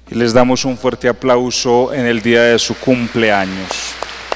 Y les damos un fuerte aplauso en el día de su cumpleaños.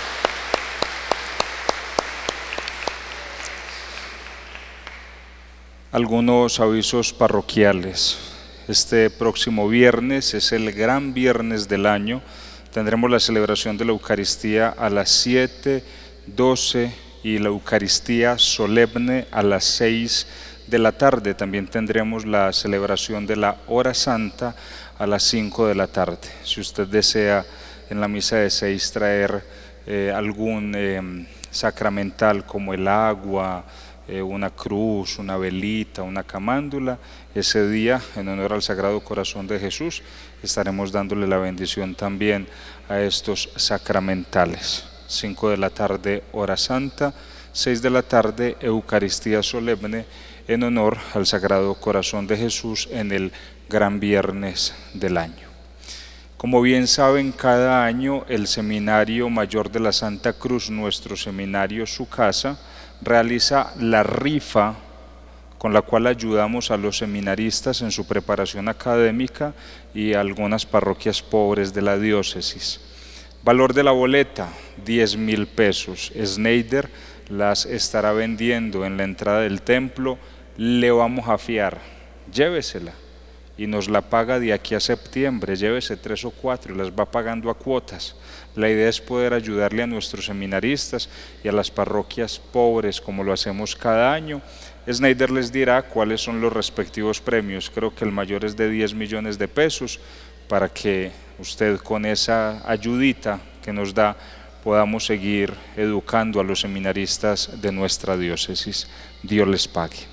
Algunos avisos parroquiales. Este próximo viernes es el gran viernes del año. Tendremos la celebración de la Eucaristía a las 7, 12 y la Eucaristía solemne a las 6 de la tarde. También tendremos la celebración de la Hora Santa a las 5 de la tarde. Si usted desea en la misa de 6 traer algún sacramental como el agua, una cruz, una velita, una camándula, ese día en honor al Sagrado Corazón de Jesús estaremos dándole la bendición también a estos sacramentales. 5 de la tarde Hora Santa, 6 de la tarde Eucaristía solemne en honor al Sagrado Corazón de Jesús en el Gran Viernes del año. Como bien saben, cada año el Seminario Mayor de la Santa Cruz, nuestro seminario, su casa, realiza la rifa con la cual ayudamos a los seminaristas en su preparación académica y a algunas parroquias pobres de la diócesis. Valor de la boleta, 10.000 pesos. Schneider las estará vendiendo en la entrada del templo. Le vamos a fiar, llévesela y nos la paga de aquí a septiembre, llévese 3 o 4 y las va pagando a cuotas. La idea es poder ayudarle a nuestros seminaristas y a las parroquias pobres como lo hacemos cada año. Schneider les dirá cuáles son los respectivos premios. Creo que el mayor es de 10 millones de pesos para que usted con esa ayudita que nos da podamos seguir educando a los seminaristas de nuestra diócesis. Dios les pague.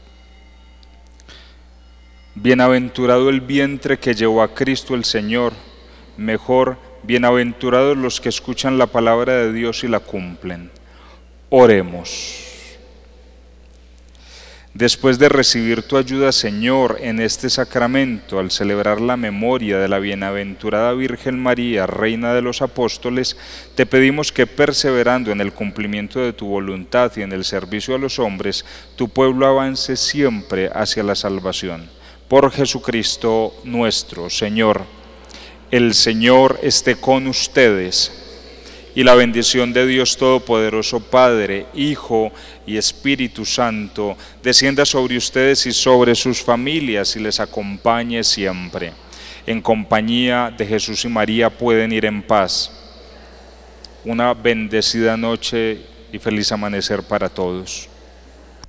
Bienaventurado el vientre que llevó a Cristo el Señor, mejor, bienaventurados los que escuchan la palabra de Dios y la cumplen. Oremos. Después de recibir tu ayuda, Señor, en este sacramento, al celebrar la memoria de la bienaventurada Virgen María, Reina de los Apóstoles, te pedimos que, perseverando en el cumplimiento de tu voluntad y en el servicio a los hombres, tu pueblo avance siempre hacia la salvación. Por Jesucristo nuestro Señor. El Señor esté con ustedes, y la bendición de Dios Todopoderoso, Padre, Hijo y Espíritu Santo, descienda sobre ustedes y sobre sus familias y les acompañe siempre. En compañía de Jesús y María pueden ir en paz. Una bendecida noche y feliz amanecer para todos.